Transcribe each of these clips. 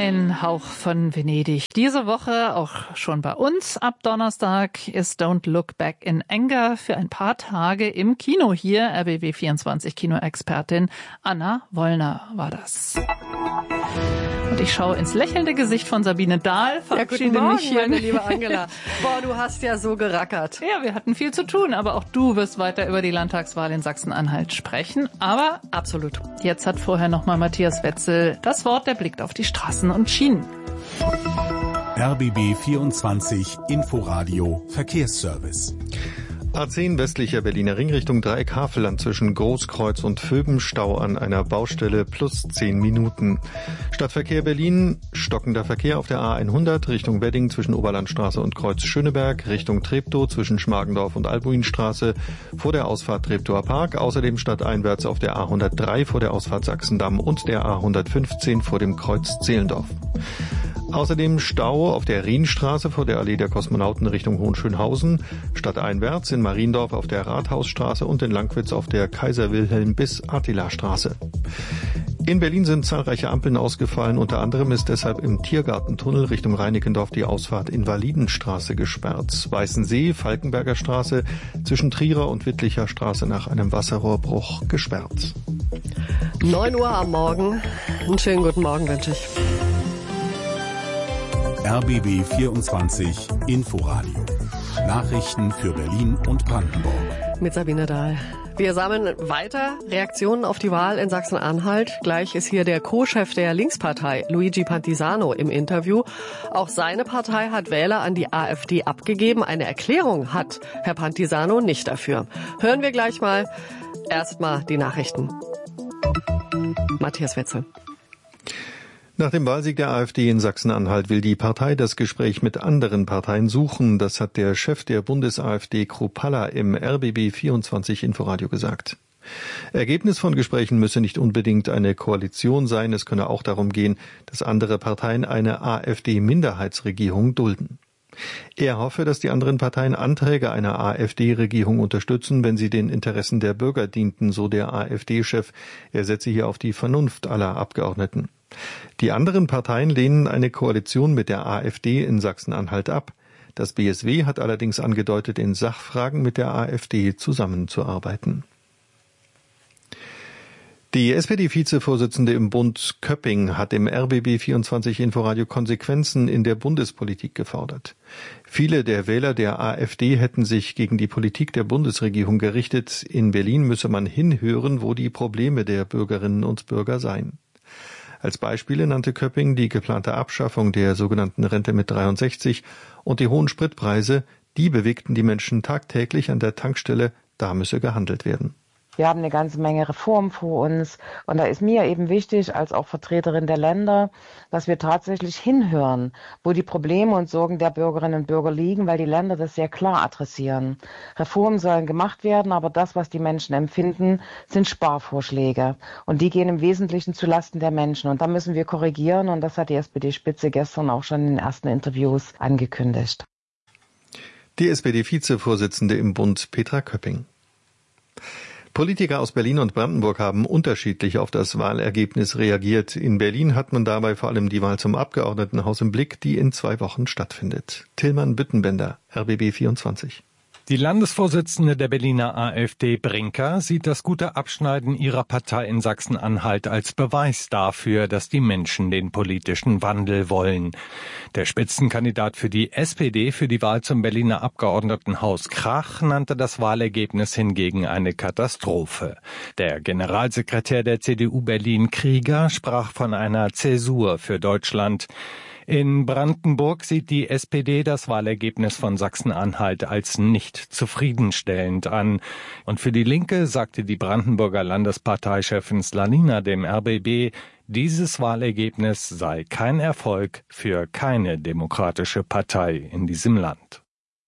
Ein Hauch von Venedig. Diese Woche, auch schon bei uns ab Donnerstag, ist Don't Look Back in Anger für ein paar Tage im Kino hier. RBB24 Kinoexpertin Anna Wollner war das. Und ich schaue ins lächelnde Gesicht von Sabine Dahl. Guten Morgen, meine liebe Angela. Boah, du hast ja so gerackert. Ja, wir hatten viel zu tun, aber auch du wirst weiter über die Landtagswahl in Sachsen-Anhalt sprechen. Aber absolut. Jetzt hat vorher nochmal Matthias Wetzel das Wort, der blickt auf die Straßen und Schienen. RBB24 Inforadio Verkehrsservice. A10 westlicher Berliner Ring Richtung Dreieck Havelland zwischen Großkreuz und Vöben, Stau an einer Baustelle plus 10 Minuten. Stadtverkehr Berlin, stockender Verkehr auf der A100 Richtung Wedding zwischen Oberlandstraße und Kreuz Schöneberg, Richtung Treptow zwischen Schmargendorf und Albuinstraße vor der Ausfahrt Treptower Park, außerdem stadteinwärts auf der A103 vor der Ausfahrt Sachsendamm und der A115 vor dem Kreuz Zehlendorf. Außerdem Stau auf der Rienstraße vor der Allee der Kosmonauten Richtung Hohenschönhausen, stadteinwärts in Mariendorf auf der Rathausstraße und in Langwitz auf der Kaiser-Wilhelm- bis Attila-Straße. In Berlin sind zahlreiche Ampeln ausgefallen, unter anderem ist deshalb im Tiergartentunnel Richtung Reinickendorf die Ausfahrt Invalidenstraße gesperrt. Weißensee, Falkenberger Straße zwischen Trierer und Wittlicher Straße nach einem Wasserrohrbruch gesperrt. 9 Uhr am Morgen. Einen schönen guten Morgen wünsche ich. RBB24 Inforadio. Nachrichten für Berlin und Brandenburg. Mit Sabine Dahl. Wir sammeln weiter Reaktionen auf die Wahl in Sachsen-Anhalt. Gleich ist hier der Co-Chef der Linkspartei, Luigi Pantisano, im Interview. Auch seine Partei hat Wähler an die AfD abgegeben. Eine Erklärung hat Herr Pantisano nicht dafür. Hören wir gleich mal. Erstmal die Nachrichten. Matthias Wetzel. Nach dem Wahlsieg der AfD in Sachsen-Anhalt will die Partei das Gespräch mit anderen Parteien suchen. Das hat der Chef der Bundes-AfD Kruppalla im RBB24 Inforadio gesagt. Ergebnis von Gesprächen müsse nicht unbedingt eine Koalition sein. Es könne auch darum gehen, dass andere Parteien eine AfD-Minderheitsregierung dulden. Er hoffe, dass die anderen Parteien Anträge einer AfD-Regierung unterstützen, wenn sie den Interessen der Bürger dienten, so der AfD-Chef. Er setze hier auf die Vernunft aller Abgeordneten. Die anderen Parteien lehnen eine Koalition mit der AfD in Sachsen-Anhalt ab. Das BSW hat allerdings angedeutet, in Sachfragen mit der AfD zusammenzuarbeiten. Die SPD-Vizevorsitzende im Bund Köpping hat im RBB24 Inforadio Konsequenzen in der Bundespolitik gefordert. Viele der Wähler der AfD hätten sich gegen die Politik der Bundesregierung gerichtet. In Berlin müsse man hinhören, wo die Probleme der Bürgerinnen und Bürger seien. Als Beispiele nannte Köpping die geplante Abschaffung der sogenannten Rente mit 63 und die hohen Spritpreise. Die bewegten die Menschen tagtäglich an der Tankstelle. Da müsse gehandelt werden. Wir haben eine ganze Menge Reformen vor uns und da ist mir eben wichtig, als auch Vertreterin der Länder, dass wir tatsächlich hinhören, wo die Probleme und Sorgen der Bürgerinnen und Bürger liegen, weil die Länder das sehr klar adressieren. Reformen sollen gemacht werden, aber das, was die Menschen empfinden, sind Sparvorschläge und die gehen im Wesentlichen zulasten der Menschen und da müssen wir korrigieren und das hat die SPD-Spitze gestern auch schon in den ersten Interviews angekündigt. Die SPD-Vizevorsitzende im Bund Petra Köpping. Politiker aus Berlin und Brandenburg haben unterschiedlich auf das Wahlergebnis reagiert. In Berlin hat man dabei vor allem die Wahl zum Abgeordnetenhaus im Blick, die in 2 Wochen stattfindet. Tillmann Büttenbender, RBB24. Die Landesvorsitzende der Berliner AfD, Brinker, sieht das gute Abschneiden ihrer Partei in Sachsen-Anhalt als Beweis dafür, dass die Menschen den politischen Wandel wollen. Der Spitzenkandidat für die SPD für die Wahl zum Berliner Abgeordnetenhaus, Krach, nannte das Wahlergebnis hingegen eine Katastrophe. Der Generalsekretär der CDU Berlin, Krieger, sprach von einer Zäsur für Deutschland. In Brandenburg sieht die SPD das Wahlergebnis von Sachsen-Anhalt als nicht zufriedenstellend an. Und für die Linke sagte die Brandenburger Landesparteichefin Slanina dem RBB, dieses Wahlergebnis sei kein Erfolg für keine demokratische Partei in diesem Land.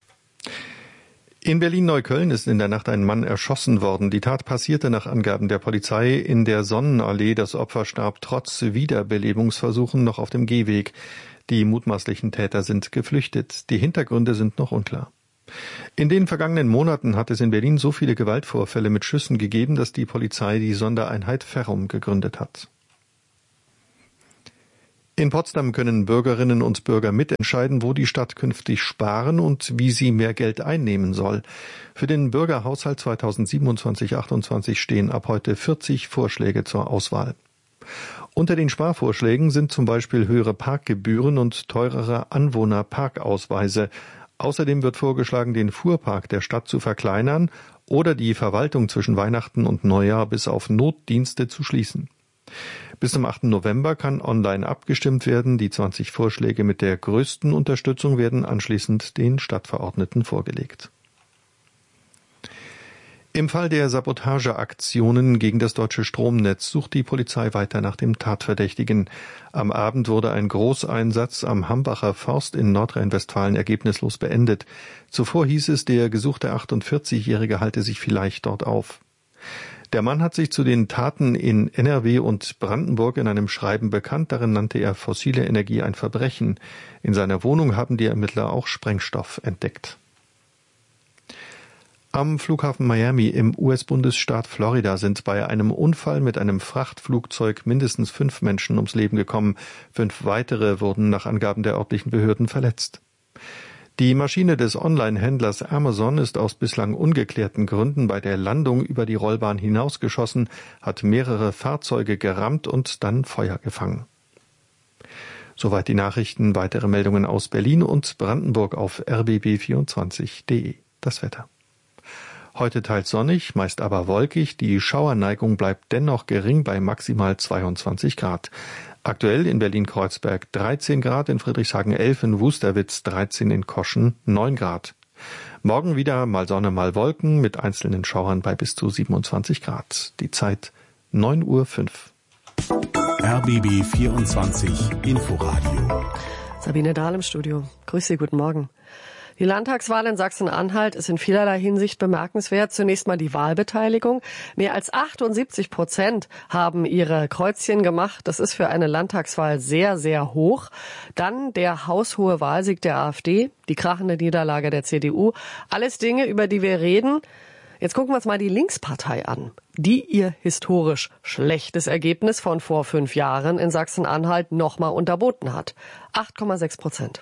In Berlin-Neukölln ist in der Nacht ein Mann erschossen worden. Die Tat passierte nach Angaben der Polizei in der Sonnenallee. Das Opfer starb trotz Wiederbelebungsversuchen noch auf dem Gehweg. Die mutmaßlichen Täter sind geflüchtet. Die Hintergründe sind noch unklar. In den vergangenen Monaten hat es in Berlin so viele Gewaltvorfälle mit Schüssen gegeben, dass die Polizei die Sondereinheit Ferrum gegründet hat. In Potsdam können Bürgerinnen und Bürger mitentscheiden, wo die Stadt künftig sparen und wie sie mehr Geld einnehmen soll. Für den Bürgerhaushalt 2027/28 stehen ab heute 40 Vorschläge zur Auswahl. Unter den Sparvorschlägen sind zum Beispiel höhere Parkgebühren und teurere Anwohnerparkausweise. Außerdem wird vorgeschlagen, den Fuhrpark der Stadt zu verkleinern oder die Verwaltung zwischen Weihnachten und Neujahr bis auf Notdienste zu schließen. Bis zum 8. November kann online abgestimmt werden. Die 20 Vorschläge mit der größten Unterstützung werden anschließend den Stadtverordneten vorgelegt. Im Fall der Sabotageaktionen gegen das deutsche Stromnetz sucht die Polizei weiter nach dem Tatverdächtigen. Am Abend wurde ein Großeinsatz am Hambacher Forst in Nordrhein-Westfalen ergebnislos beendet. Zuvor hieß es, der gesuchte 48-Jährige halte sich vielleicht dort auf. Der Mann hat sich zu den Taten in NRW und Brandenburg in einem Schreiben bekannt. Darin nannte er fossile Energie ein Verbrechen. In seiner Wohnung haben die Ermittler auch Sprengstoff entdeckt. Am Flughafen Miami im US-Bundesstaat Florida sind bei einem Unfall mit einem Frachtflugzeug mindestens 5 Menschen ums Leben gekommen. 5 weitere wurden nach Angaben der örtlichen Behörden verletzt. Die Maschine des Online-Händlers Amazon ist aus bislang ungeklärten Gründen bei der Landung über die Rollbahn hinausgeschossen, hat mehrere Fahrzeuge gerammt und dann Feuer gefangen. Soweit die Nachrichten. Weitere Meldungen aus Berlin und Brandenburg auf rbb24.de. Das Wetter. Heute teils sonnig, meist aber wolkig. Die Schauerneigung bleibt dennoch gering bei maximal 22 Grad. Aktuell in Berlin-Kreuzberg 13 Grad, in Friedrichshagen 11, in Wusterwitz 13, in Koschen 9 Grad. Morgen wieder mal Sonne, mal Wolken mit einzelnen Schauern bei bis zu 27 Grad. Die Zeit 9:05 Uhr. RBB 24 Inforadio. Sabine Dahl im Studio. Grüß Sie, guten Morgen. Die Landtagswahl in Sachsen-Anhalt ist in vielerlei Hinsicht bemerkenswert. Zunächst mal die Wahlbeteiligung. Mehr als 78% haben ihre Kreuzchen gemacht. Das ist für eine Landtagswahl sehr, sehr hoch. Dann der haushohe Wahlsieg der AfD, die krachende Niederlage der CDU. Alles Dinge, über die wir reden. Jetzt gucken wir uns mal die Linkspartei an, die ihr historisch schlechtes Ergebnis von vor 5 Jahren in Sachsen-Anhalt nochmal unterboten hat. 8,6%.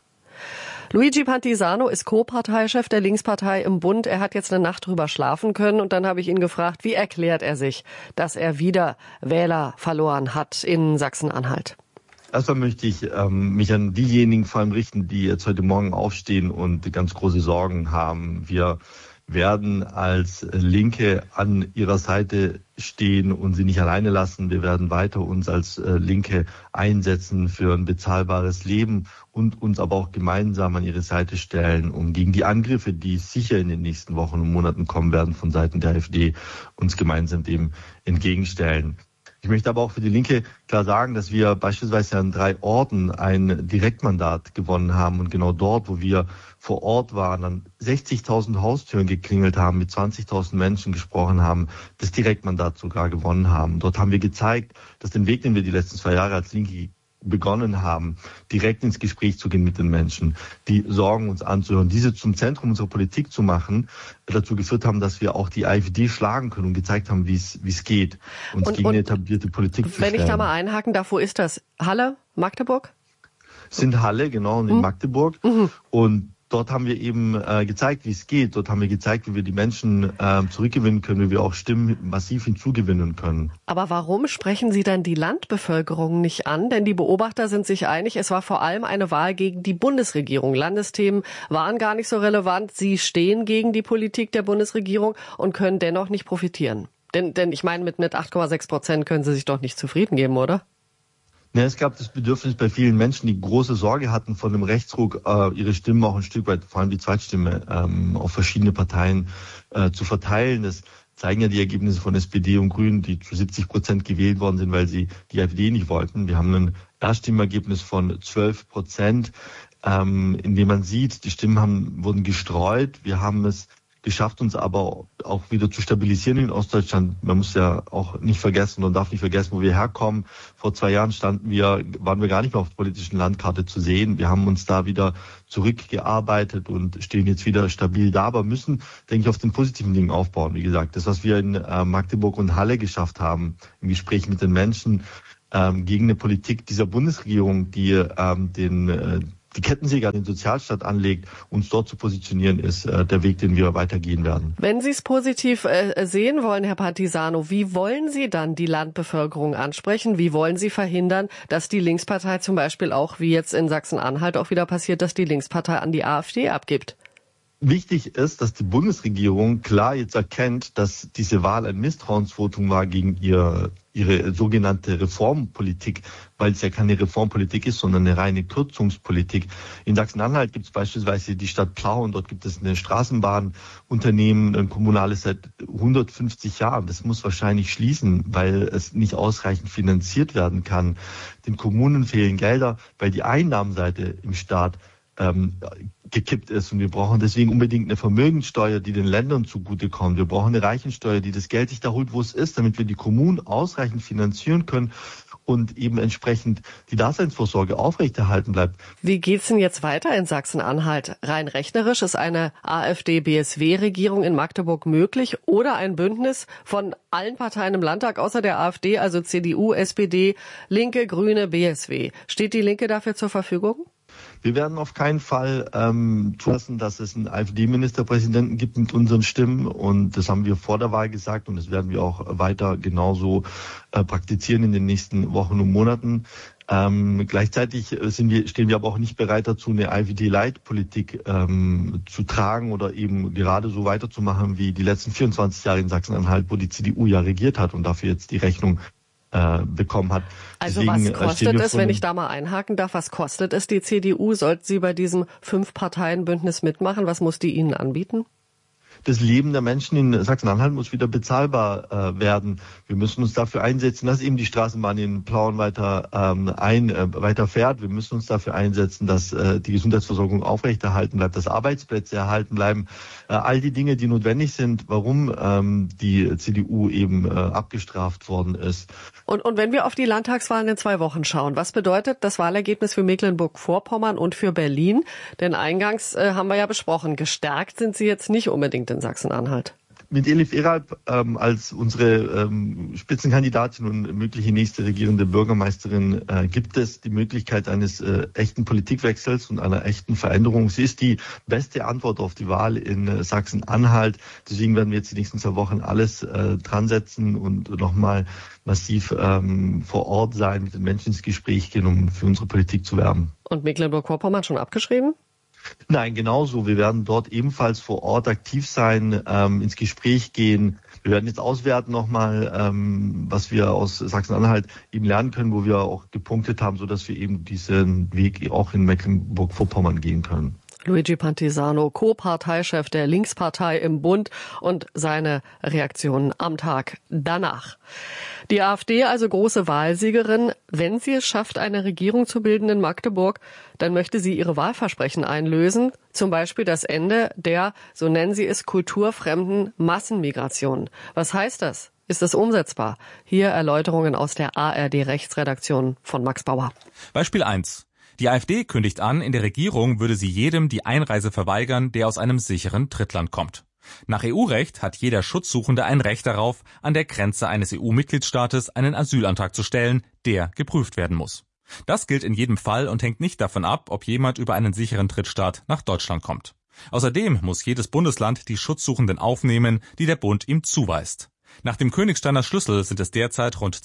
Luigi Pantisano ist Co-Parteichef der Linkspartei im Bund. Er hat jetzt eine Nacht drüber schlafen können und dann habe ich ihn gefragt, wie erklärt er sich, dass er wieder Wähler verloren hat in Sachsen-Anhalt? Erstmal möchte ich mich an diejenigen vor allem richten, die jetzt heute Morgen aufstehen und ganz große Sorgen haben. Wir werden als Linke an ihrer Seite stehen und sie nicht alleine lassen. Wir werden weiter uns als Linke einsetzen für ein bezahlbares Leben und uns aber auch gemeinsam an ihre Seite stellen, um gegen die Angriffe, die sicher in den nächsten Wochen und Monaten kommen werden von Seiten der AfD, uns gemeinsam dem entgegenstellen. Ich möchte aber auch für die Linke klar sagen, dass wir beispielsweise an 3 Orten ein Direktmandat gewonnen haben und genau dort, wo wir vor Ort waren, an 60.000 Haustüren geklingelt haben, mit 20.000 Menschen gesprochen haben, das Direktmandat sogar gewonnen haben. Dort haben wir gezeigt, dass den Weg, den wir die letzten 2 Jahre als Linke begonnen haben, direkt ins Gespräch zu gehen mit den Menschen, die Sorgen uns anzuhören, diese zum Zentrum unserer Politik zu machen, dazu geführt haben, dass wir auch die AfD schlagen können und gezeigt haben, wie es geht, uns gegen eine etablierte Politik zu stellen. Wenn ich da mal einhaken darf, wo ist das? Halle? Magdeburg? Sind Halle, genau, in Magdeburg. Und dort haben wir eben gezeigt, wie es geht. Dort haben wir gezeigt, wie wir die Menschen zurückgewinnen können, wie wir auch Stimmen massiv hinzugewinnen können. Aber warum sprechen Sie dann die Landbevölkerung nicht an? Denn die Beobachter sind sich einig, es war vor allem eine Wahl gegen die Bundesregierung. Landesthemen waren gar nicht so relevant. Sie stehen gegen die Politik der Bundesregierung und können dennoch nicht profitieren. Denn ich meine, mit 8,6% können Sie sich doch nicht zufrieden geben, oder? Ja, es gab das Bedürfnis bei vielen Menschen, die große Sorge hatten von dem Rechtsruck, ihre Stimmen auch ein Stück weit, vor allem die Zweitstimme, auf verschiedene Parteien zu verteilen. Das zeigen ja die Ergebnisse von SPD und Grünen, die zu 70% gewählt worden sind, weil sie die AfD nicht wollten. Wir haben ein Erststimmergebnis von 12%, in dem man sieht, die Stimmen wurden gestreut. Wir haben es geschafft, uns aber auch wieder zu stabilisieren in Ostdeutschland. Man muss ja auch nicht vergessen und darf nicht vergessen, wo wir herkommen. Vor 2 Jahren waren wir gar nicht mehr auf der politischen Landkarte zu sehen. Wir haben uns da wieder zurückgearbeitet und stehen jetzt wieder stabil da, aber müssen, denke ich, auf den positiven Dingen aufbauen. Wie gesagt, das, was wir in Magdeburg und Halle geschafft haben, im Gespräch mit den Menschen, gegen eine Politik dieser Bundesregierung, die die Kettensäge an den Sozialstaat anlegt, uns dort zu positionieren, ist der Weg, den wir weitergehen werden. Wenn Sie es positiv sehen wollen, Herr Partisano, wie wollen Sie dann die Landbevölkerung ansprechen? Wie wollen Sie verhindern, dass die Linkspartei zum Beispiel auch, wie jetzt in Sachsen-Anhalt auch wieder passiert, dass die Linkspartei an die AfD abgibt? Wichtig ist, dass die Bundesregierung klar jetzt erkennt, dass diese Wahl ein Misstrauensvotum war gegen ihre sogenannte Reformpolitik, weil es ja keine Reformpolitik ist, sondern eine reine Kürzungspolitik. In Sachsen-Anhalt gibt es beispielsweise die Stadt Plauen, dort gibt es eine Straßenbahnunternehmen, ein kommunales seit 150 Jahren. Das muss wahrscheinlich schließen, weil es nicht ausreichend finanziert werden kann. Den Kommunen fehlen Gelder, weil die Einnahmenseite im Staat gekippt ist. Und wir brauchen deswegen unbedingt eine Vermögenssteuer, die den Ländern zugutekommt. Wir brauchen eine Reichensteuer, die das Geld sich da holt, wo es ist, damit wir die Kommunen ausreichend finanzieren können und eben entsprechend die Daseinsvorsorge aufrechterhalten bleibt. Wie geht's denn jetzt weiter in Sachsen-Anhalt? Rein rechnerisch ist eine AfD-BSW-Regierung in Magdeburg möglich oder ein Bündnis von allen Parteien im Landtag außer der AfD, also CDU, SPD, Linke, Grüne, BSW. Steht die Linke dafür zur Verfügung? Wir werden auf keinen Fall zulassen, dass es einen AfD-Ministerpräsidenten gibt mit unseren Stimmen. Und das haben wir vor der Wahl gesagt und das werden wir auch weiter genauso praktizieren in den nächsten Wochen und Monaten. Gleichzeitig stehen wir aber auch nicht bereit dazu, eine AfD-Light-Politik zu tragen oder eben gerade so weiterzumachen wie die letzten 24 Jahre in Sachsen-Anhalt, wo die CDU ja regiert hat und dafür jetzt die Rechnung bekommen hat. Also deswegen, was kostet es, wenn ich da mal einhaken darf, was kostet es die CDU? Sollten Sie bei diesem 5-Parteien-Bündnis mitmachen? Was muss die Ihnen anbieten? Das Leben der Menschen in Sachsen-Anhalt muss wieder bezahlbar werden. Wir müssen uns dafür einsetzen, dass eben die Straßenbahn in Plauen weiter fährt. Wir müssen uns dafür einsetzen, dass die Gesundheitsversorgung aufrechterhalten bleibt, dass Arbeitsplätze erhalten bleiben. All die Dinge, die notwendig sind, warum die CDU eben abgestraft worden ist. Und wenn wir auf die Landtagswahlen in 2 Wochen schauen, was bedeutet das Wahlergebnis für Mecklenburg-Vorpommern und für Berlin? Denn eingangs haben wir ja besprochen, gestärkt sind sie jetzt nicht unbedingt in Sachsen-Anhalt. Mit Elif Eralp als unsere Spitzenkandidatin und mögliche nächste regierende Bürgermeisterin gibt es die Möglichkeit eines echten Politikwechsels und einer echten Veränderung. Sie ist die beste Antwort auf die Wahl in Sachsen-Anhalt. Deswegen werden wir jetzt die nächsten 2 Wochen alles dran setzen und nochmal massiv vor Ort sein, mit den Menschen ins Gespräch gehen, um für unsere Politik zu werben. Und Mecklenburg-Vorpommern schon abgeschrieben? Nein, genauso. Wir werden dort ebenfalls vor Ort aktiv sein, ins Gespräch gehen. Wir werden jetzt auswerten nochmal, was wir aus Sachsen-Anhalt eben lernen können, wo wir auch gepunktet haben, sodass wir eben diesen Weg auch in Mecklenburg-Vorpommern gehen können. Luigi Partisano, Co-Parteichef der Linkspartei im Bund und seine Reaktionen am Tag danach. Die AfD also große Wahlsiegerin. Wenn sie es schafft, eine Regierung zu bilden in Magdeburg, dann möchte sie ihre Wahlversprechen einlösen. Zum Beispiel das Ende der, so nennen sie es, kulturfremden Massenmigration. Was heißt das? Ist das umsetzbar? Hier Erläuterungen aus der ARD-Rechtsredaktion von Max Bauer. Beispiel 1. Die AfD kündigt an, in der Regierung würde sie jedem die Einreise verweigern, der aus einem sicheren Drittland kommt. Nach EU-Recht hat jeder Schutzsuchende ein Recht darauf, an der Grenze eines EU-Mitgliedstaates einen Asylantrag zu stellen, der geprüft werden muss. Das gilt in jedem Fall und hängt nicht davon ab, ob jemand über einen sicheren Drittstaat nach Deutschland kommt. Außerdem muss jedes Bundesland die Schutzsuchenden aufnehmen, die der Bund ihm zuweist. Nach dem Königsteiner Schlüssel sind es derzeit rund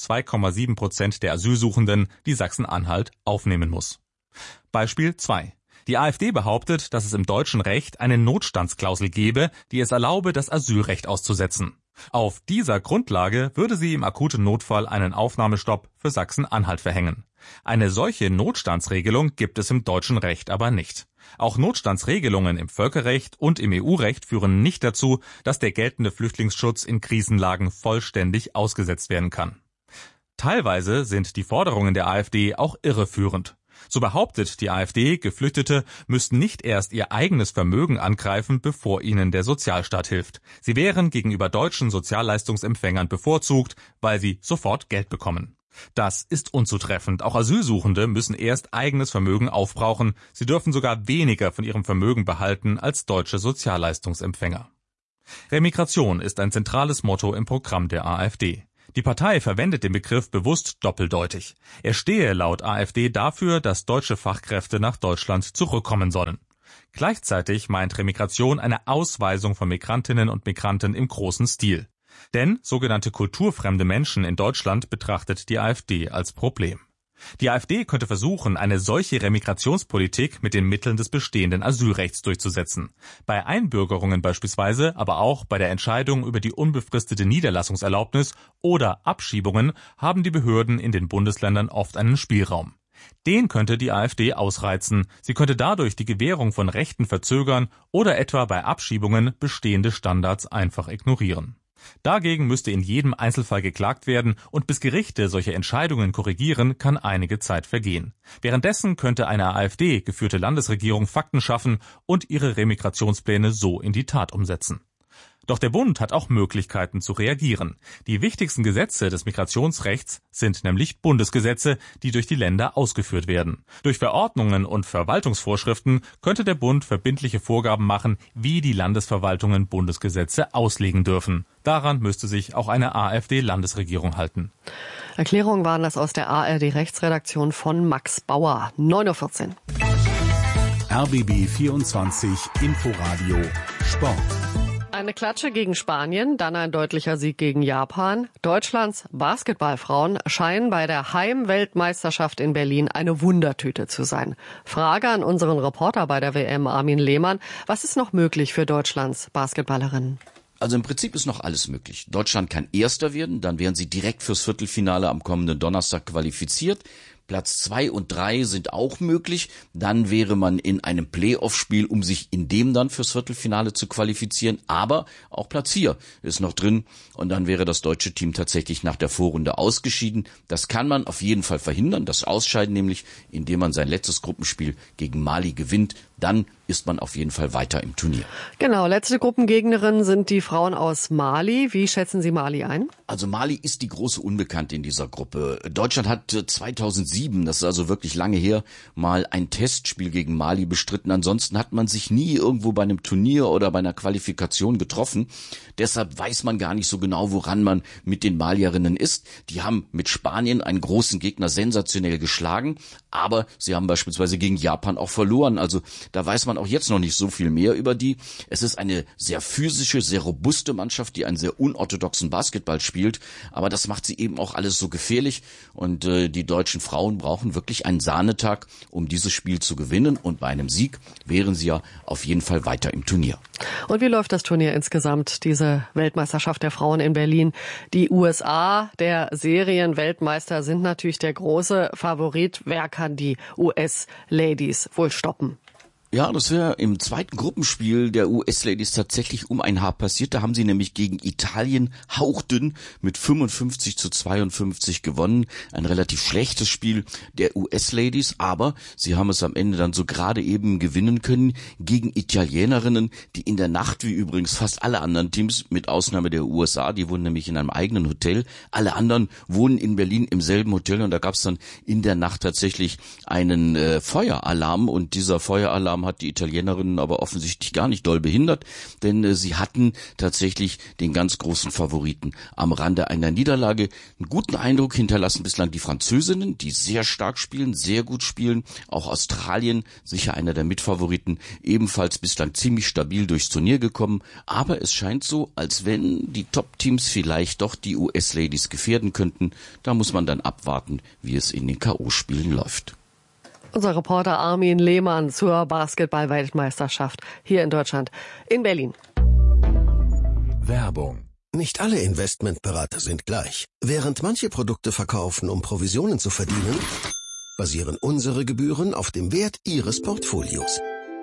2,7% der Asylsuchenden, die Sachsen-Anhalt aufnehmen muss. Beispiel 2. Die AfD behauptet, dass es im deutschen Recht eine Notstandsklausel gebe, die es erlaube, das Asylrecht auszusetzen. Auf dieser Grundlage würde sie im akuten Notfall einen Aufnahmestopp für Sachsen-Anhalt verhängen. Eine solche Notstandsregelung gibt es im deutschen Recht aber nicht. Auch Notstandsregelungen im Völkerrecht und im EU-Recht führen nicht dazu, dass der geltende Flüchtlingsschutz in Krisenlagen vollständig ausgesetzt werden kann. Teilweise sind die Forderungen der AfD auch irreführend. So behauptet die AfD, Geflüchtete müssten nicht erst ihr eigenes Vermögen angreifen, bevor ihnen der Sozialstaat hilft. Sie wären gegenüber deutschen Sozialleistungsempfängern bevorzugt, weil sie sofort Geld bekommen. Das ist unzutreffend. Auch Asylsuchende müssen erst eigenes Vermögen aufbrauchen. Sie dürfen sogar weniger von ihrem Vermögen behalten als deutsche Sozialleistungsempfänger. Remigration ist ein zentrales Motto im Programm der AfD. Die Partei verwendet den Begriff bewusst doppeldeutig. Er stehe laut AfD dafür, dass deutsche Fachkräfte nach Deutschland zurückkommen sollen. Gleichzeitig meint Remigration eine Ausweisung von Migrantinnen und Migranten im großen Stil. Denn sogenannte kulturfremde Menschen in Deutschland betrachtet die AfD als Problem. Die AfD könnte versuchen, eine solche Remigrationspolitik mit den Mitteln des bestehenden Asylrechts durchzusetzen. Bei Einbürgerungen beispielsweise, aber auch bei der Entscheidung über die unbefristete Niederlassungserlaubnis oder Abschiebungen haben die Behörden in den Bundesländern oft einen Spielraum. Den könnte die AfD ausreizen. Sie könnte dadurch die Gewährung von Rechten verzögern oder etwa bei Abschiebungen bestehende Standards einfach ignorieren. Dagegen müsste in jedem Einzelfall geklagt werden und bis Gerichte solche Entscheidungen korrigieren, kann einige Zeit vergehen. Währenddessen könnte eine AfD-geführte Landesregierung Fakten schaffen und ihre Remigrationspläne so in die Tat umsetzen. Doch der Bund hat auch Möglichkeiten zu reagieren. Die wichtigsten Gesetze des Migrationsrechts sind nämlich Bundesgesetze, die durch die Länder ausgeführt werden. Durch Verordnungen und Verwaltungsvorschriften könnte der Bund verbindliche Vorgaben machen, wie die Landesverwaltungen Bundesgesetze auslegen dürfen. Daran müsste sich auch eine AfD-Landesregierung halten. Erklärungen waren das aus der ARD-Rechtsredaktion von Max Bauer. 9:14 Uhr. RBB 24 Inforadio Sport. Eine Klatsche gegen Spanien, dann ein deutlicher Sieg gegen Japan. Deutschlands Basketballfrauen scheinen bei der Heimweltmeisterschaft in Berlin eine Wundertüte zu sein. Frage an unseren Reporter bei der WM, Armin Lehmann. Was ist noch möglich für Deutschlands Basketballerinnen? Also im Prinzip ist noch alles möglich. Deutschland kann Erster werden, dann wären sie direkt fürs Viertelfinale am kommenden Donnerstag qualifiziert. Platz 2 und 3 sind auch möglich. Dann wäre man in einem Playoff-Spiel, um sich in dem dann fürs Viertelfinale zu qualifizieren. Aber auch Platz 4 ist noch drin. Und dann wäre das deutsche Team tatsächlich nach der Vorrunde ausgeschieden. Das kann man auf jeden Fall verhindern, das Ausscheiden nämlich, indem man sein letztes Gruppenspiel gegen Mali gewinnt. Dann ist man auf jeden Fall weiter im Turnier. Genau, letzte Gruppengegnerin sind die Frauen aus Mali. Wie schätzen Sie Mali ein? Also Mali ist die große Unbekannte in dieser Gruppe. Deutschland hat 2007, das ist also wirklich lange her, mal ein Testspiel gegen Mali bestritten. Ansonsten hat man sich nie irgendwo bei einem Turnier oder bei einer Qualifikation getroffen. Deshalb weiß man gar nicht so genau, woran man mit den Malierinnen ist. Die haben mit Spanien einen großen Gegner sensationell geschlagen, aber sie haben beispielsweise gegen Japan auch verloren. Also da weiß man auch jetzt noch nicht so viel mehr über die. Es ist eine sehr physische, sehr robuste Mannschaft, die einen sehr unorthodoxen Basketball spielt. Aber das macht sie eben auch alles so gefährlich. Und die deutschen Frauen brauchen wirklich einen Sahnetag, um dieses Spiel zu gewinnen. Und bei einem Sieg wären sie ja auf jeden Fall weiter im Turnier. Und wie läuft das Turnier insgesamt, diese Weltmeisterschaft der Frauen in Berlin? Die USA, der Serienweltmeister, sind natürlich der große Favorit. Wer kann die US-Ladies wohl stoppen? Ja, das wäre im zweiten Gruppenspiel der US-Ladies tatsächlich um ein Haar passiert. Da haben sie nämlich gegen Italien hauchdünn mit 55-52 gewonnen. Ein relativ schlechtes Spiel der US-Ladies, aber sie haben es am Ende dann so gerade eben gewinnen können gegen Italienerinnen, die in der Nacht, wie übrigens fast alle anderen Teams, mit Ausnahme der USA, die wohnen nämlich in einem eigenen Hotel. Alle anderen wohnen in Berlin im selben Hotel und da gab es dann in der Nacht tatsächlich einen Feueralarm und dieser Feueralarm hat die Italienerinnen aber offensichtlich gar nicht doll behindert, denn sie hatten tatsächlich den ganz großen Favoriten am Rande einer Niederlage. Einen guten Eindruck hinterlassen bislang die Französinnen, die sehr stark spielen, sehr gut spielen. Auch Australien, sicher einer der Mitfavoriten, ebenfalls bislang ziemlich stabil durchs Turnier gekommen. Aber es scheint so, als wenn die Top-Teams vielleicht doch die US-Ladies gefährden könnten. Da muss man dann abwarten, wie es in den K.O.-Spielen läuft. Unser Reporter Armin Lehmann zur Basketball-Weltmeisterschaft hier in Deutschland, in Berlin. Werbung. Nicht alle Investmentberater sind gleich. Während manche Produkte verkaufen, um Provisionen zu verdienen, basieren unsere Gebühren auf dem Wert Ihres Portfolios.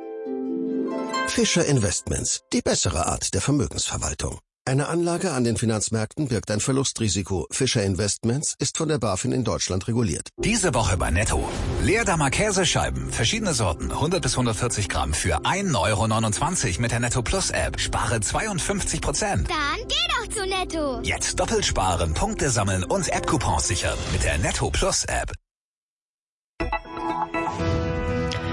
Fischer Investments, die bessere Art der Vermögensverwaltung. Eine Anlage an den Finanzmärkten birgt ein Verlustrisiko. Fischer Investments ist von der BaFin in Deutschland reguliert. Diese Woche bei Netto. Leerdammer Käsescheiben, verschiedene Sorten, 100 bis 140 Gramm für 1,29 € mit der Netto Plus App. Spare 52%. Dann geh doch zu Netto. Jetzt doppelt sparen, Punkte sammeln und App-Coupons sichern mit der Netto Plus App.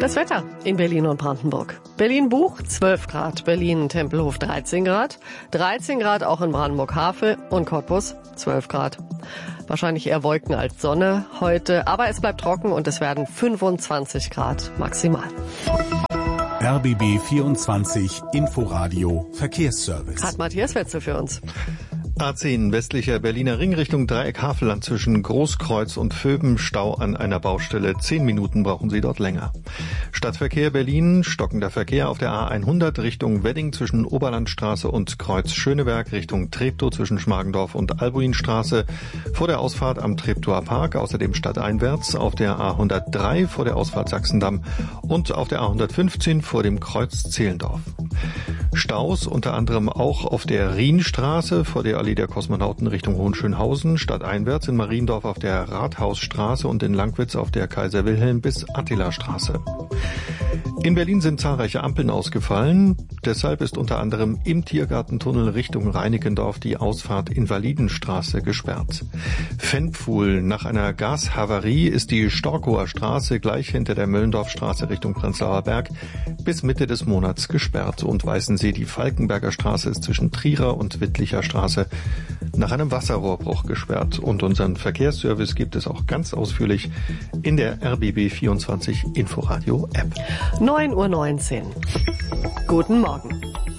Das Wetter in Berlin und Brandenburg. Berlin-Buch 12 Grad, Berlin-Tempelhof 13 Grad, 13 Grad auch in Brandenburg-Havel und Cottbus 12 Grad. Wahrscheinlich eher Wolken als Sonne heute, aber es bleibt trocken und es werden 25 Grad maximal. RBB 24 Inforadio Verkehrsservice. Hat Matthias Wetzel für uns. A10 westlicher Berliner Ring Richtung Dreieck Havelland zwischen Großkreuz und Vöben, Stau an einer Baustelle. 10 Minuten brauchen Sie dort länger. Stadtverkehr Berlin, stockender Verkehr auf der A100 Richtung Wedding zwischen Oberlandstraße und Kreuz Schöneberg, Richtung Treptow zwischen Schmargendorf und Albuinstraße. Vor der Ausfahrt am Treptower Park, außerdem stadteinwärts auf der A103 vor der Ausfahrt Sachsendam und auf der A115 vor dem Kreuz Zehlendorf. Staus unter anderem auch auf der Rienstraße vor der Allee der Kosmonauten Richtung Hohenschönhausen, stadteinwärts in Mariendorf auf der Rathausstraße und in Langwitz auf der Kaiser Wilhelm bis Attila-Straße. In Berlin sind zahlreiche Ampeln ausgefallen. Deshalb ist unter anderem im Tiergartentunnel Richtung Reinickendorf die Ausfahrt Invalidenstraße gesperrt. Ventpfuhl: Nach einer Gashavarie ist die Storkower Straße gleich hinter der Möllendorfstraße Richtung Prenzlauer Berg bis Mitte des Monats gesperrt. Und Weißensee: die Falkenberger Straße ist zwischen Trierer und Wittlicher Straße nach einem Wasserrohrbruch gesperrt. Und unseren Verkehrsservice gibt es auch ganz ausführlich in der RBB 24 Inforadio App. 9:19 Uhr. Guten Morgen.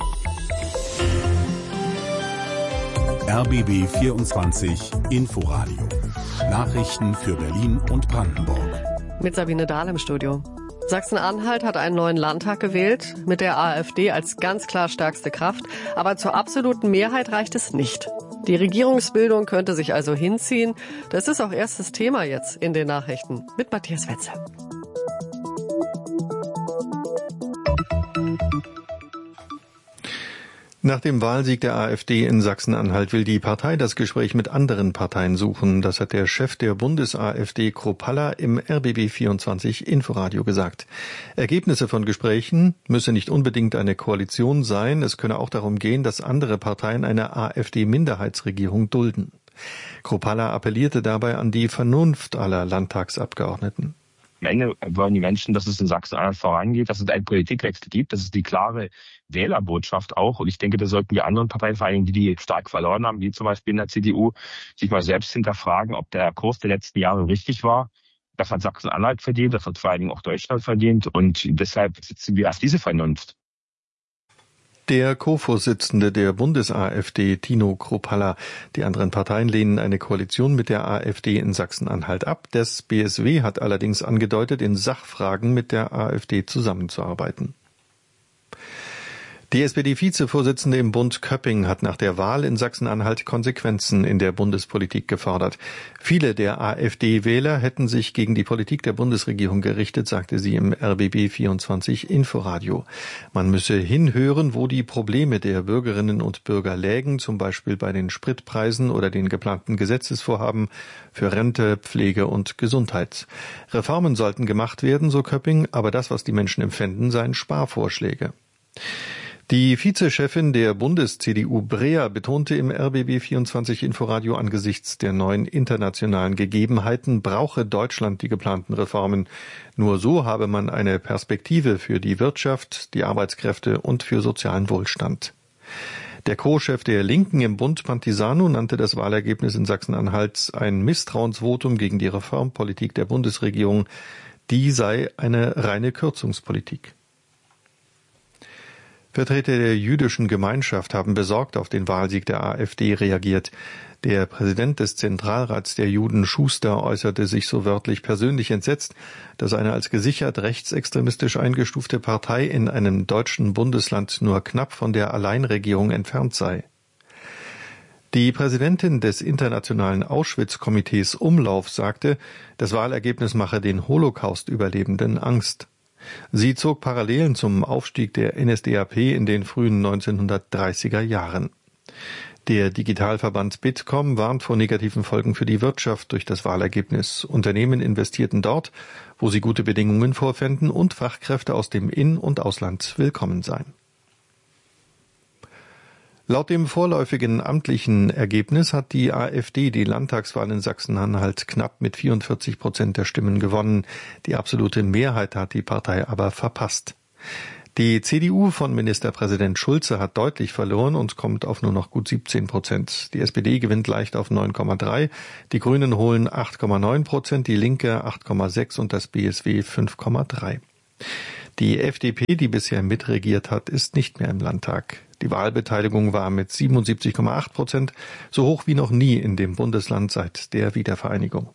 RBB 24 Inforadio. Nachrichten für Berlin und Brandenburg. Mit Sabine Dahl im Studio. Sachsen-Anhalt hat einen neuen Landtag gewählt, mit der AfD als ganz klar stärkste Kraft. Aber zur absoluten Mehrheit reicht es nicht. Die Regierungsbildung könnte sich also hinziehen. Das ist auch erstes Thema jetzt in den Nachrichten mit Matthias Wetzel. Nach dem Wahlsieg der AfD in Sachsen-Anhalt will die Partei das Gespräch mit anderen Parteien suchen. Das hat der Chef der Bundes-AfD, Kropalla, im RBB 24 Inforadio gesagt. Ergebnisse von Gesprächen müsse nicht unbedingt eine Koalition sein. Es könne auch darum gehen, dass andere Parteien eine AfD-Minderheitsregierung dulden. Kropalla appellierte dabei an die Vernunft aller Landtagsabgeordneten. Am Ende wollen die Menschen, dass es in Sachsen-Anhalt vorangeht, dass es einen Politikwechsel gibt. Das ist die klare Wählerbotschaft auch. Und ich denke, da sollten die anderen Parteien, vor allem die stark verloren haben, wie zum Beispiel in der CDU, sich mal selbst hinterfragen, ob der Kurs der letzten Jahre richtig war. Das hat Sachsen-Anhalt verdient, das hat vor allen Dingen auch Deutschland verdient. Und deshalb sitzen wir auf diese Vernunft. Der Co-Vorsitzende der Bundes-AfD, Tino Kropalla. Die anderen Parteien lehnen eine Koalition mit der AfD in Sachsen-Anhalt ab. Das BSW hat allerdings angedeutet, in Sachfragen mit der AfD zusammenzuarbeiten. Die SPD-Vizevorsitzende im Bund Köpping hat nach der Wahl in Sachsen-Anhalt Konsequenzen in der Bundespolitik gefordert. Viele der AfD-Wähler hätten sich gegen die Politik der Bundesregierung gerichtet, sagte sie im RBB 24 Inforadio. Man müsse hinhören, wo die Probleme der Bürgerinnen und Bürger lägen, zum Beispiel bei den Spritpreisen oder den geplanten Gesetzesvorhaben für Rente, Pflege und Gesundheit. Reformen sollten gemacht werden, so Köpping, aber das, was die Menschen empfinden, seien Sparvorschläge. Die Vizechefin der Bundes-CDU Breer betonte im RBB 24 Inforadio, angesichts der neuen internationalen Gegebenheiten brauche Deutschland die geplanten Reformen. Nur so habe man eine Perspektive für die Wirtschaft, die Arbeitskräfte und für sozialen Wohlstand. Der Co-Chef der Linken im Bund, Pantisano, nannte das Wahlergebnis in Sachsen-Anhalt ein Misstrauensvotum gegen die Reformpolitik der Bundesregierung. Die sei eine reine Kürzungspolitik. Vertreter der jüdischen Gemeinschaft haben besorgt auf den Wahlsieg der AfD reagiert. Der Präsident des Zentralrats der Juden, Schuster, äußerte sich so wörtlich persönlich entsetzt, dass eine als gesichert rechtsextremistisch eingestufte Partei in einem deutschen Bundesland nur knapp von der Alleinregierung entfernt sei. Die Präsidentin des Internationalen Auschwitz-Komitees Umlauf sagte, das Wahlergebnis mache den Holocaust-Überlebenden Angst. Sie zog Parallelen zum Aufstieg der NSDAP in den frühen 1930er Jahren. Der Digitalverband Bitkom warnt vor negativen Folgen für die Wirtschaft durch das Wahlergebnis. Unternehmen investierten dort, wo sie gute Bedingungen vorfänden und Fachkräfte aus dem In- und Ausland willkommen seien. Laut dem vorläufigen amtlichen Ergebnis hat die AfD die Landtagswahl in Sachsen-Anhalt knapp mit 44% der Stimmen gewonnen. Die absolute Mehrheit hat die Partei aber verpasst. Die CDU von Ministerpräsident Schulze hat deutlich verloren und kommt auf nur noch gut 17%. Die SPD gewinnt leicht auf 9,3%, die Grünen holen 8,9%, die Linke 8,6% und das BSW 5,3%. Die FDP, die bisher mitregiert hat, ist nicht mehr im Landtag. Die Wahlbeteiligung war mit 77,8% so hoch wie noch nie in dem Bundesland seit der Wiedervereinigung.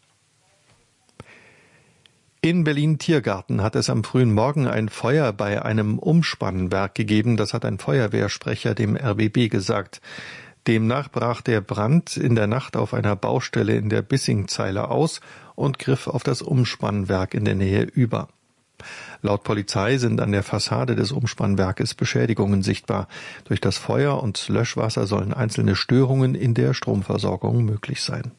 In Berlin-Tiergarten hat es am frühen Morgen ein Feuer bei einem Umspannwerk gegeben. Das hat ein Feuerwehrsprecher dem RBB gesagt. Demnach brach der Brand in der Nacht auf einer Baustelle in der Bissingzeile aus und griff auf das Umspannwerk in der Nähe über. Laut Polizei sind an der Fassade des Umspannwerkes Beschädigungen sichtbar. Durch das Feuer und Löschwasser sollen einzelne Störungen in der Stromversorgung möglich sein.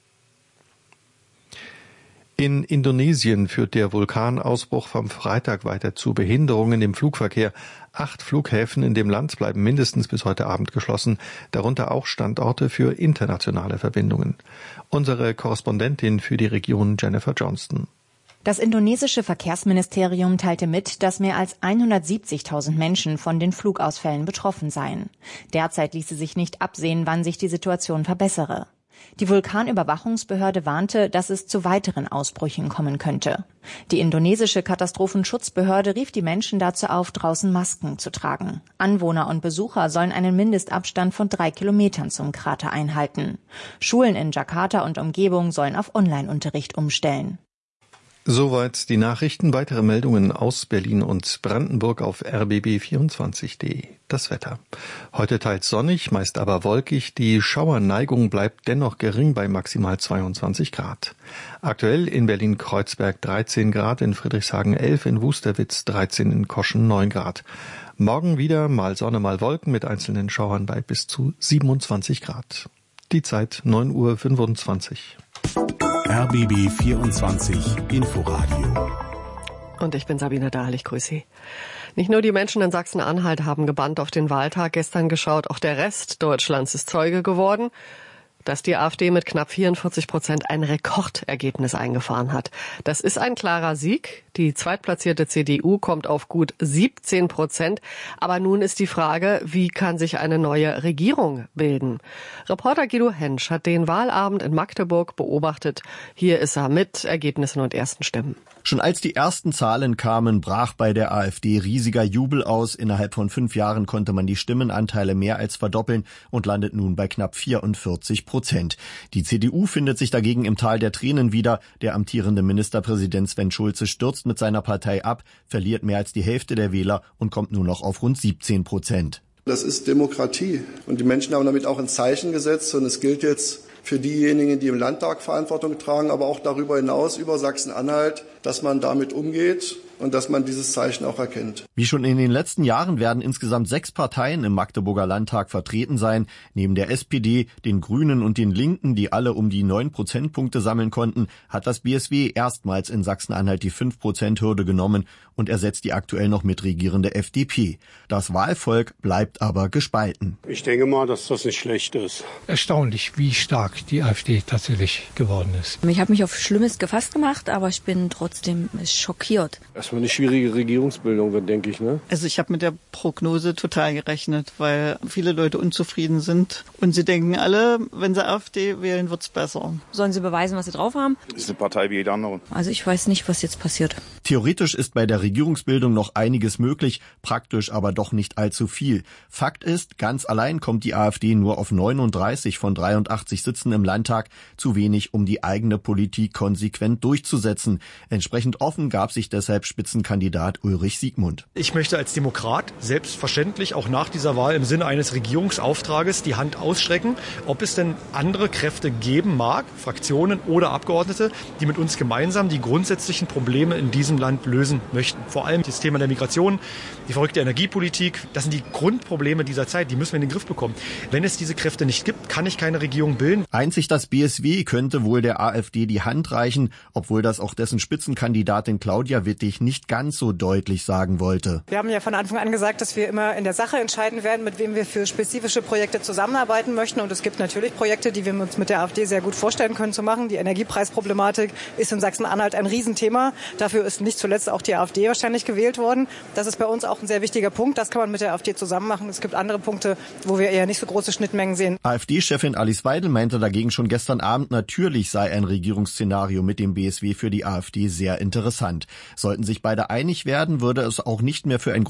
In Indonesien führt der Vulkanausbruch vom Freitag weiter zu Behinderungen im Flugverkehr. 8 Flughäfen in dem Land bleiben mindestens bis heute Abend geschlossen, darunter auch Standorte für internationale Verbindungen. Unsere Korrespondentin für die Region Jennifer Johnston. Das indonesische Verkehrsministerium teilte mit, dass mehr als 170.000 Menschen von den Flugausfällen betroffen seien. Derzeit ließe sich nicht absehen, wann sich die Situation verbessere. Die Vulkanüberwachungsbehörde warnte, dass es zu weiteren Ausbrüchen kommen könnte. Die indonesische Katastrophenschutzbehörde rief die Menschen dazu auf, draußen Masken zu tragen. Anwohner und Besucher sollen einen Mindestabstand von 3 Kilometern zum Krater einhalten. Schulen in Jakarta und Umgebung sollen auf Online-Unterricht umstellen. Soweit die Nachrichten. Weitere Meldungen aus Berlin und Brandenburg auf rbb24.de. Das Wetter. Heute teils sonnig, meist aber wolkig. Die Schauerneigung bleibt dennoch gering bei maximal 22 Grad. Aktuell in Berlin-Kreuzberg 13 Grad, in Friedrichshagen 11, in Wusterwitz 13, in Koschen 9 Grad. Morgen wieder mal Sonne, mal Wolken mit einzelnen Schauern bei bis zu 27 Grad. Die Zeit 9:25 Uhr. RBB 24 Inforadio. Und ich bin Sabine Dahl, ich grüße Sie. Nicht nur die Menschen in Sachsen-Anhalt haben gebannt auf den Wahltag gestern geschaut, auch der Rest Deutschlands ist Zeuge geworden, dass die AfD mit knapp 44% ein Rekordergebnis eingefahren hat. Das ist ein klarer Sieg. Die zweitplatzierte CDU kommt auf gut 17%. Aber nun ist die Frage, wie kann sich eine neue Regierung bilden? Reporter Guido Hensch hat den Wahlabend in Magdeburg beobachtet. Hier ist er mit Ergebnissen und ersten Stimmen. Schon als die ersten Zahlen kamen, brach bei der AfD riesiger Jubel aus. Innerhalb von 5 Jahren konnte man die Stimmenanteile mehr als verdoppeln und landet nun bei knapp 44%. Die CDU findet sich dagegen im Tal der Tränen wieder. Der amtierende Ministerpräsident Sven Schulze stürzt mit seiner Partei ab, verliert mehr als die Hälfte der Wähler und kommt nur noch auf rund 17%. Das ist Demokratie und die Menschen haben damit auch ein Zeichen gesetzt und es gilt jetzt für diejenigen, die im Landtag Verantwortung tragen, aber auch darüber hinaus über Sachsen-Anhalt, dass man damit umgeht und dass man dieses Zeichen auch erkennt. Wie schon in den letzten Jahren werden insgesamt 6 Parteien im Magdeburger Landtag vertreten sein. Neben der SPD, den Grünen und den Linken, die alle um die 9 Prozentpunkte sammeln konnten, hat das BSW erstmals in Sachsen-Anhalt die 5%-Hürde genommen und ersetzt die aktuell noch mitregierende FDP. Das Wahlvolk bleibt aber gespalten. Ich denke mal, dass das nicht schlecht ist. Erstaunlich, wie stark die AfD tatsächlich geworden ist. Ich habe mich auf Schlimmes gefasst gemacht, aber ich bin trotzdem schockiert. Erstmal eine schwierige Regierungsbildung wird, denke ich. Ne? Also ich habe mit der Prognose total gerechnet, weil viele Leute unzufrieden sind. Und sie denken alle, wenn sie AfD wählen, wird's besser. Sollen sie beweisen, was sie drauf haben? Das ist eine Partei wie jede andere. Also ich weiß nicht, was jetzt passiert. Theoretisch ist bei der Regierungsbildung noch einiges möglich, praktisch aber doch nicht allzu viel. Fakt ist, ganz allein kommt die AfD nur auf 39 von 83 Sitzen im Landtag, zu wenig, um die eigene Politik konsequent durchzusetzen. Entsprechend offen gab sich deshalb Spitzenkandidat Ulrich Siegmund. Ich möchte als Demokrat selbstverständlich auch nach dieser Wahl im Sinne eines Regierungsauftrages die Hand ausstrecken, ob es denn andere Kräfte geben mag, Fraktionen oder Abgeordnete, die mit uns gemeinsam die grundsätzlichen Probleme in diesem Land lösen möchten. Vor allem das Thema der Migration, die verrückte Energiepolitik, das sind die Grundprobleme dieser Zeit, die müssen wir in den Griff bekommen. Wenn es diese Kräfte nicht gibt, kann ich keine Regierung bilden. Einzig das BSW könnte wohl der AfD die Hand reichen, obwohl das auch dessen Spitzenkandidatin Claudia Wittig nicht ganz so deutlich sagen wollte. Wir haben ja von Anfang an gesagt, dass wir immer in der Sache entscheiden werden, mit wem wir für spezifische Projekte zusammenarbeiten möchten. Und es gibt natürlich Projekte, die wir uns mit der AfD sehr gut vorstellen können zu machen. Die Energiepreisproblematik ist in Sachsen-Anhalt ein Riesenthema. Dafür ist nicht zuletzt auch die AfD wahrscheinlich gewählt worden. Das ist bei uns auch ein sehr wichtiger Punkt. Das kann man mit der AfD zusammen machen. Es gibt andere Punkte, wo wir eher nicht so große Schnittmengen sehen. AfD-Chefin Alice Weidel meinte dagegen schon gestern Abend, natürlich sei ein Regierungsszenario mit dem BSW für die AfD sehr interessant. Sollten sich beide einig werden, würde es auch nicht mehr für ein